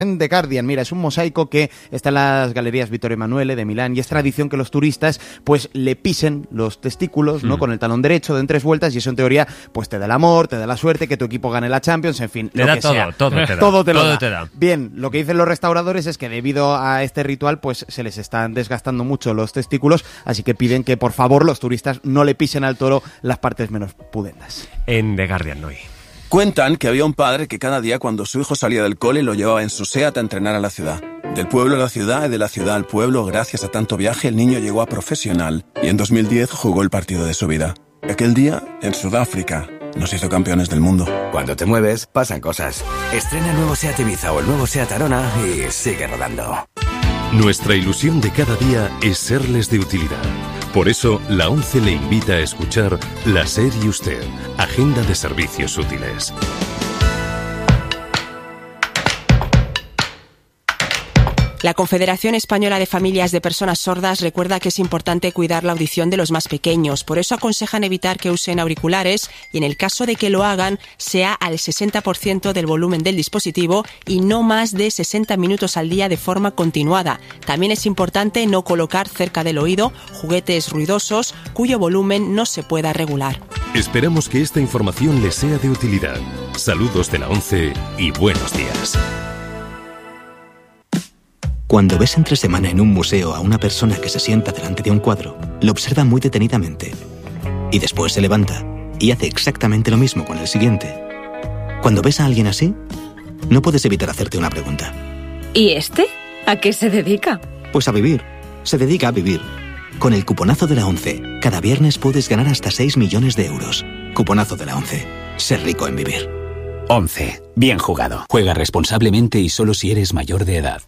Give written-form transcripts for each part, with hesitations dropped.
The Guardian, mira, es un mosaico que está en las galerías Vittorio Emanuele de Milán y es tradición que los turistas pues le pisen los testículos, ¿no? Con el talón derecho, den 3 vueltas y eso en teoría pues te da el amor, te da la suerte, que tu equipo gane la Champions, en fin, te da todo, sea. Todo te da. Bien, lo que dicen los restauradores es que debido a este ritual pues se les están desgastando mucho los testículos, así que piden que por favor los turistas no le pisen al toro las partes menos pudendas. En The Guardian hoy. Cuentan que había un padre que cada día cuando su hijo salía del cole lo llevaba en su SEAT a entrenar a la ciudad. Del pueblo a la ciudad y de la ciudad al pueblo, gracias a tanto viaje, el niño llegó a profesional y en 2010 jugó el partido de su vida. Aquel día, en Sudáfrica, nos hizo campeones del mundo. Cuando te mueves, pasan cosas. Estrena el nuevo SEAT Ibiza o el nuevo SEAT Arona y sigue rodando. Nuestra ilusión de cada día es serles de utilidad. Por eso, la ONCE le invita a escuchar La SER y Usted, Agenda de Servicios Útiles. La Confederación Española de Familias de Personas Sordas recuerda que es importante cuidar la audición de los más pequeños. Por eso aconsejan evitar que usen auriculares y en el caso de que lo hagan, sea al 60% del volumen del dispositivo y no más de 60 minutos al día de forma continuada. También es importante no colocar cerca del oído juguetes ruidosos cuyo volumen no se pueda regular. Esperamos que esta información les sea de utilidad. Saludos de la ONCE y buenos días. Cuando ves entre semana en un museo a una persona que se sienta delante de un cuadro, lo observa muy detenidamente. Y después se levanta y hace exactamente lo mismo con el siguiente. Cuando ves a alguien así, no puedes evitar hacerte una pregunta. ¿Y este? ¿A qué se dedica? Pues a vivir. Se dedica a vivir. Con el cuponazo de la ONCE, cada viernes puedes ganar hasta 6 millones de euros. Cuponazo de la ONCE. Ser rico en vivir. ONCE. Bien jugado. Juega responsablemente y solo si eres mayor de edad.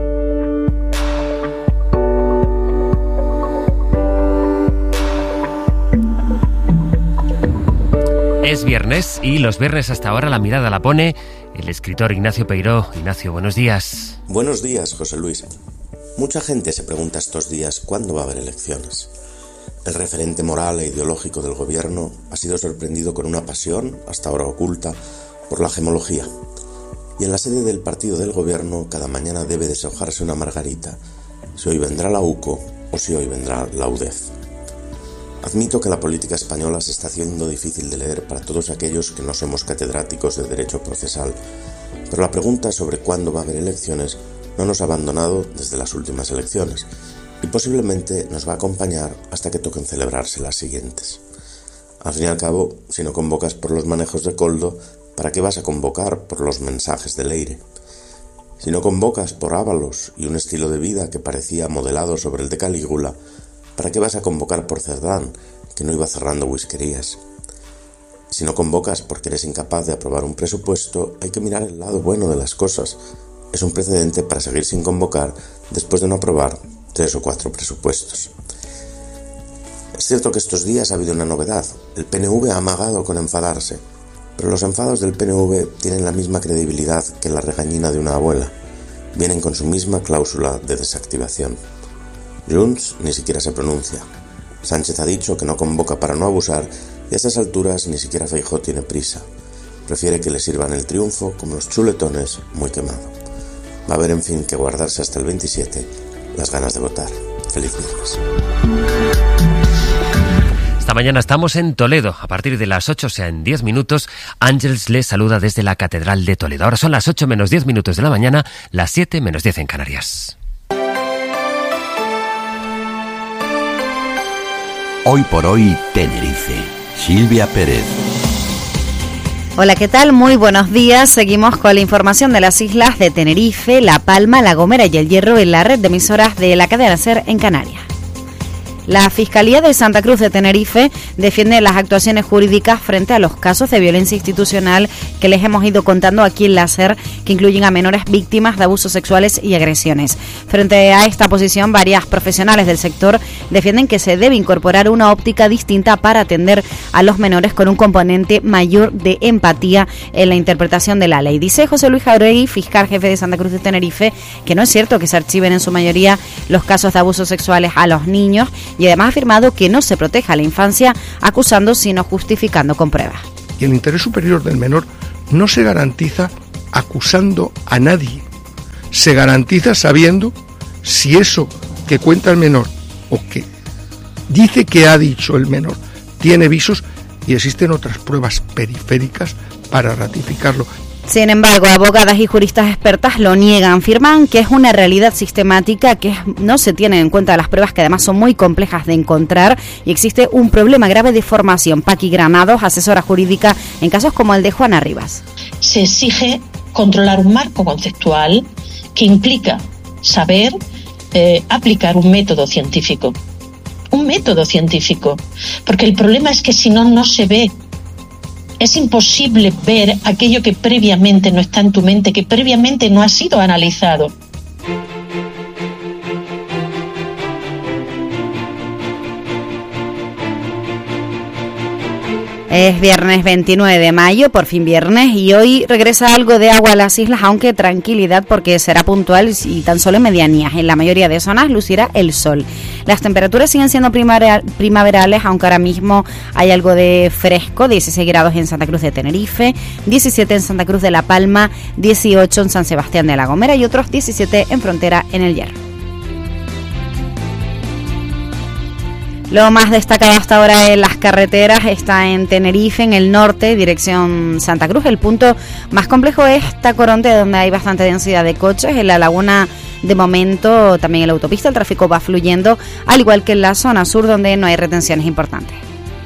Es viernes y los viernes hasta ahora la mirada la pone el escritor Ignacio Peiró. Ignacio, buenos días. Buenos días, José Luis. Mucha gente se pregunta estos días cuándo va a haber elecciones. El referente moral e ideológico del gobierno ha sido sorprendido con una pasión, hasta ahora oculta, por la gemología. Y en la sede del partido del gobierno cada mañana debe deshojarse una margarita, si hoy vendrá la UCO o si hoy vendrá la UDEF. Admito que la política española se está haciendo difícil de leer para todos aquellos que no somos catedráticos de derecho procesal, pero la pregunta sobre cuándo va a haber elecciones no nos ha abandonado desde las últimas elecciones y posiblemente nos va a acompañar hasta que toquen celebrarse las siguientes. Al fin y al cabo, si no convocas por los manejos de Koldo, ¿para qué vas a convocar por los mensajes de Leire? Si no convocas por Ábalos y un estilo de vida que parecía modelado sobre el de Calígula, ¿para qué vas a convocar por Cerdán, que no iba cerrando whiskerías? Si no convocas porque eres incapaz de aprobar un presupuesto, hay que mirar el lado bueno de las cosas. Es un precedente para seguir sin convocar después de no aprobar 3 o 4 presupuestos. Es cierto que estos días ha habido una novedad. El PNV ha amagado con enfadarse, pero los enfados del PNV tienen la misma credibilidad que la regañina de una abuela. Vienen con su misma cláusula de desactivación. Junts ni siquiera se pronuncia. Sánchez ha dicho que no convoca para no abusar y a estas alturas ni siquiera Feijóo tiene prisa. Prefiere que le sirvan el triunfo como los chuletones muy quemado. Va a haber en fin que guardarse hasta el 27 las ganas de votar. Feliz viernes. Esta mañana estamos en Toledo. A partir de las 8, o sea, en 10 minutos, Ángeles les saluda desde la Catedral de Toledo. Ahora son las 8 menos 10 minutos de la mañana, las 7 menos 10 en Canarias. Hoy por hoy, Tenerife. Silvia Pérez. Hola, ¿qué tal? Muy buenos días. Seguimos con la información de las islas de Tenerife, La Palma, La Gomera y El Hierro en la red de emisoras de la cadena SER en Canarias. La Fiscalía de Santa Cruz de Tenerife defiende las actuaciones jurídicas frente a los casos de violencia institucional que les hemos ido contando aquí en la SER, que incluyen a menores víctimas de abusos sexuales y agresiones. Frente a esta posición, varias profesionales del sector defienden que se debe incorporar una óptica distinta para atender a los menores con un componente mayor de empatía en la interpretación de la ley. Dice José Luis Jauregui, fiscal jefe de Santa Cruz de Tenerife, que no es cierto que se archiven en su mayoría los casos de abusos sexuales a los niños, y además ha afirmado que no se proteja a la infancia acusando sino justificando con pruebas. Y el interés superior del menor no se garantiza acusando a nadie, se garantiza sabiendo si eso que cuenta el menor o que dice que ha dicho el menor tiene visos, y existen otras pruebas periféricas para ratificarlo. Sin embargo, abogadas y juristas expertas lo niegan, afirman que es una realidad sistemática, que no se tienen en cuenta las pruebas, que además son muy complejas de encontrar, y existe un problema grave de formación. Paqui Granados, asesora jurídica en casos como el de Juana Rivas. Se exige controlar un marco conceptual que implica saber aplicar un método científico. Porque el problema es que si no, no se ve. Es imposible ver aquello que previamente no está en tu mente, que previamente no ha sido analizado. Es viernes 29 de mayo, por fin viernes, y hoy regresa algo de agua a las islas, aunque tranquilidad porque será puntual y tan solo en medianías. En la mayoría de zonas lucirá el sol. Las temperaturas siguen siendo primaverales, aunque ahora mismo hay algo de fresco, 16 grados en Santa Cruz de Tenerife, 17 en Santa Cruz de La Palma, 18 en San Sebastián de La Gomera y otros 17 en Frontera en El Hierro. Lo más destacado hasta ahora en las carreteras está en Tenerife, en el norte, dirección Santa Cruz. El punto más complejo es Tacoronte, donde hay bastante densidad de coches. En La Laguna, de momento, también en la autopista, el tráfico va fluyendo, al igual que en la zona sur, donde no hay retenciones importantes.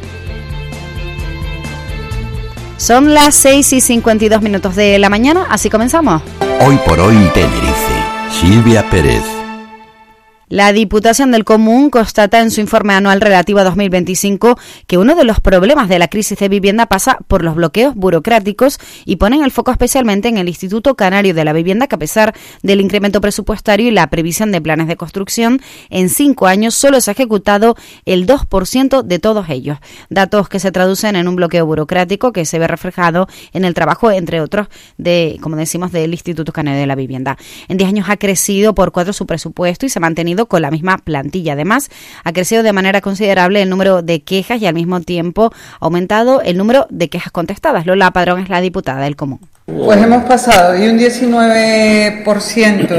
Son las 6:52 de la mañana, así comenzamos. Hoy por hoy Tenerife. Silvia Pérez. La Diputación del Común constata en su informe anual relativo a 2025 que uno de los problemas de la crisis de vivienda pasa por los bloqueos burocráticos, y ponen el foco especialmente en el Instituto Canario de la Vivienda, que a pesar del incremento presupuestario y la previsión de planes de construcción, en 5 años solo se ha ejecutado el 2% de todos ellos. Datos que se traducen en un bloqueo burocrático que se ve reflejado en el trabajo, entre otros, como decimos, del Instituto Canario de la Vivienda. En 10 años ha crecido por 4 su presupuesto y se ha mantenido con la misma plantilla. Además, ha crecido de manera considerable el número de quejas y al mismo tiempo ha aumentado el número de quejas contestadas. Lola Padrón es la diputada del Común. Pues hemos pasado de un 19%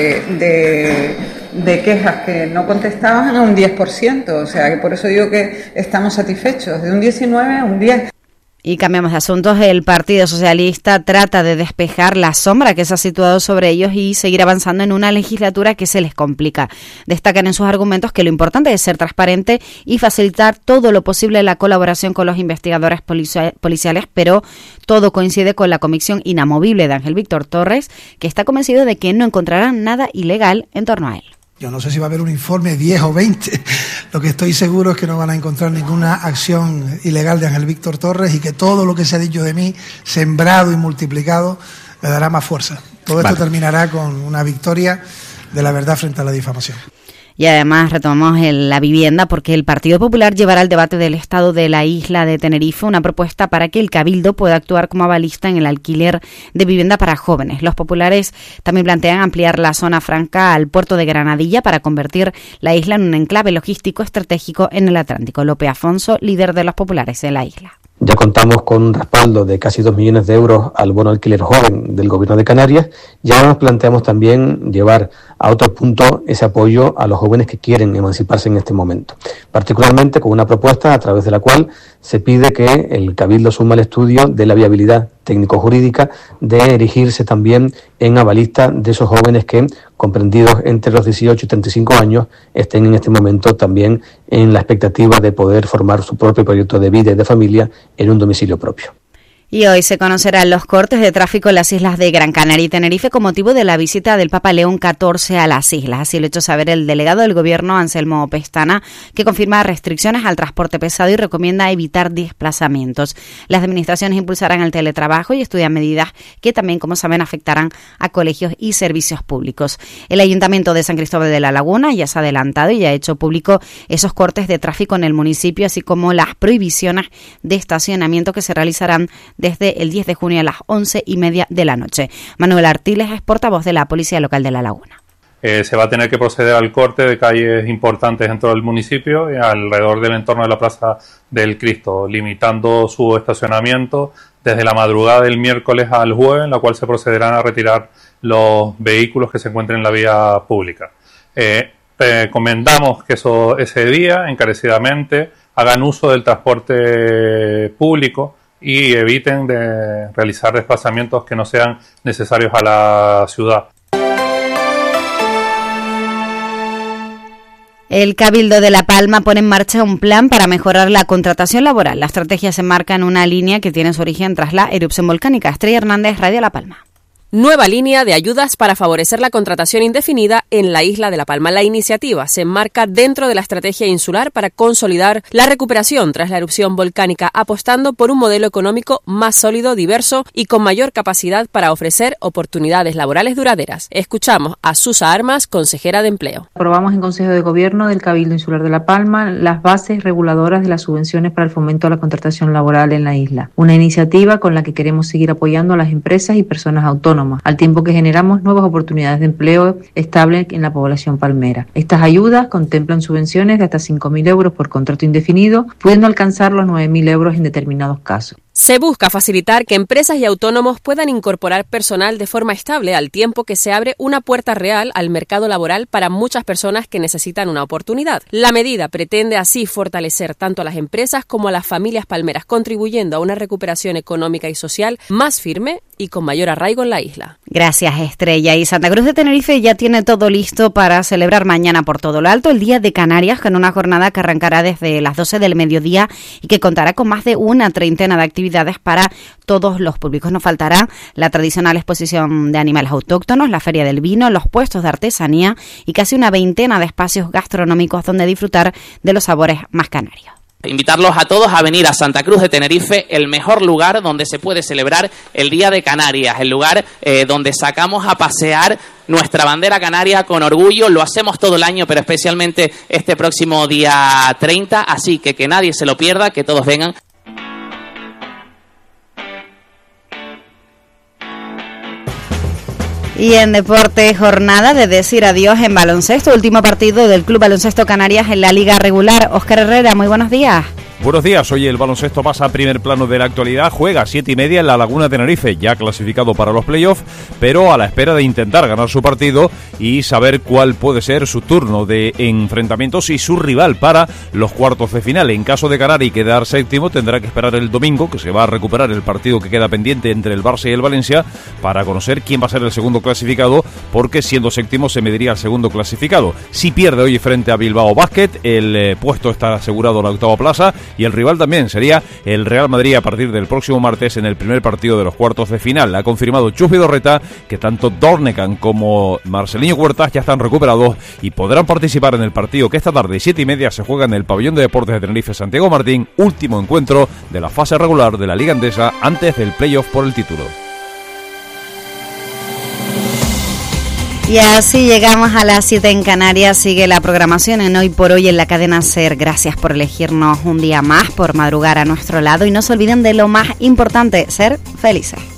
de quejas que no contestaban a un 10%. O sea, que por eso digo que estamos satisfechos. De un 19 a un 10%. Y cambiamos de asuntos. El Partido Socialista trata de despejar la sombra que se ha situado sobre ellos y seguir avanzando en una legislatura que se les complica. Destacan en sus argumentos que lo importante es ser transparente y facilitar todo lo posible la colaboración con los investigadores policiales, pero todo coincide con la convicción inamovible de Ángel Víctor Torres, que está convencido de que no encontrarán nada ilegal en torno a él. Yo no sé si va a haber un informe 10 o 20. Lo que estoy seguro es que no van a encontrar ninguna acción ilegal de Ángel Víctor Torres, y que todo lo que se ha dicho de mí, sembrado y multiplicado, me dará más fuerza. Todo esto terminará con una victoria de la verdad frente a la difamación. Y además retomamos la vivienda, porque el Partido Popular llevará al debate del Estado de la isla de Tenerife una propuesta para que el Cabildo pueda actuar como avalista en el alquiler de vivienda para jóvenes. Los populares también plantean ampliar la zona franca al puerto de Granadilla para convertir la isla en un enclave logístico estratégico en el Atlántico. Lope Afonso, líder de los populares en la isla. Ya contamos con un respaldo de casi 2 millones de euros al bono alquiler joven del Gobierno de Canarias, y ahora nos planteamos también llevar a otro punto ese apoyo a los jóvenes que quieren emanciparse en este momento, particularmente con una propuesta a través de la cual se pide que el Cabildo suma el estudio de la viabilidad técnico-jurídica de erigirse también en avalista de esos jóvenes que, comprendidos entre los 18 y 35 años, estén en este momento también en la expectativa de poder formar su propio proyecto de vida y de familia en un domicilio propio. Y hoy se conocerán los cortes de tráfico en las islas de Gran Canaria y Tenerife con motivo de la visita del Papa León XIV a las islas. Así lo ha hecho saber el delegado del Gobierno, Anselmo Pestana, que confirma restricciones al transporte pesado y recomienda evitar desplazamientos. Las administraciones impulsarán el teletrabajo y estudian medidas que también, como saben, afectarán a colegios y servicios públicos. El Ayuntamiento de San Cristóbal de la Laguna ya se ha adelantado y ya ha hecho público esos cortes de tráfico en el municipio, así como las prohibiciones de estacionamiento que se realizarán desde el 10 de junio a las 11:30 de la noche. Manuel Artiles es portavoz de la Policía Local de La Laguna. Se va a tener que proceder al corte de calles importantes dentro del municipio y alrededor del entorno de la Plaza del Cristo, limitando su estacionamiento desde la madrugada del miércoles al jueves, en la cual se procederán a retirar los vehículos que se encuentren en la vía pública. Recomendamos que ese día, encarecidamente, hagan uso del transporte público y eviten de realizar desplazamientos que no sean necesarios a la ciudad. El Cabildo de La Palma pone en marcha un plan para mejorar la contratación laboral. La estrategia se marca en una línea que tiene su origen tras la erupción volcánica. Estrella Hernández, Radio La Palma. Nueva línea de ayudas para favorecer la contratación indefinida en la isla de La Palma. La iniciativa se enmarca dentro de la estrategia insular para consolidar la recuperación tras la erupción volcánica, apostando por un modelo económico más sólido, diverso y con mayor capacidad para ofrecer oportunidades laborales duraderas. Escuchamos a Susa Armas, consejera de Empleo. Aprobamos en Consejo de Gobierno del Cabildo Insular de La Palma las bases reguladoras de las subvenciones para el fomento de la contratación laboral en la isla. Una iniciativa con la que queremos seguir apoyando a las empresas y personas autónomas, al tiempo que generamos nuevas oportunidades de empleo estable en la población palmera. Estas ayudas contemplan subvenciones de hasta 5.000 euros por contrato indefinido, pudiendo alcanzar los 9.000 euros en determinados casos. Se busca facilitar que empresas y autónomos puedan incorporar personal de forma estable, al tiempo que se abre una puerta real al mercado laboral para muchas personas que necesitan una oportunidad. La medida pretende así fortalecer tanto a las empresas como a las familias palmeras, contribuyendo a una recuperación económica y social más firme y con mayor arraigo en la isla. Gracias, Estrella. Y Santa Cruz de Tenerife ya tiene todo listo para celebrar mañana por todo lo alto el Día de Canarias, con una jornada que arrancará desde las 12 del mediodía y que contará con más de una treintena de actividades para todos los públicos. No faltará la tradicional exposición de animales autóctonos, la Feria del Vino, los puestos de artesanía y casi una veintena de espacios gastronómicos donde disfrutar de los sabores más canarios. Invitarlos a todos a venir a Santa Cruz de Tenerife, el mejor lugar donde se puede celebrar el Día de Canarias, el lugar donde sacamos a pasear nuestra bandera canaria con orgullo. Lo hacemos todo el año, pero especialmente este próximo día 30, así que nadie se lo pierda, que todos vengan. Y en deporte, jornada de decir adiós en baloncesto, último partido del Club Baloncesto Canarias en la Liga Regular. Óscar Herrera, muy buenos días. Buenos días, hoy el baloncesto pasa a primer plano de la actualidad, juega a 7:30 en la Laguna Tenerife, ya clasificado para los playoffs, pero a la espera de intentar ganar su partido y saber cuál puede ser su turno de enfrentamientos y su rival para los cuartos de final. En caso de ganar y quedar séptimo, tendrá que esperar el domingo, que se va a recuperar el partido que queda pendiente entre el Barça y el Valencia, para conocer quién va a ser el segundo clasificado, porque siendo séptimo se mediría al segundo clasificado. Si pierde hoy frente a Bilbao Basket, el puesto está asegurado a la octava plaza, y el rival también sería el Real Madrid a partir del próximo martes en el primer partido de los cuartos de final. Ha confirmado Chus Vidorreta que tanto Dornekan como Marcelinho Huertas ya están recuperados y podrán participar en el partido que esta tarde 7:30 se juega en el Pabellón de Deportes de Tenerife Santiago Martín, último encuentro de la fase regular de la Liga Endesa antes del playoff por el título. Y así llegamos a las 7 en Canarias. Sigue la programación en Hoy por Hoy en la cadena SER. Gracias por elegirnos un día más, por madrugar a nuestro lado y no se olviden de lo más importante, ser felices.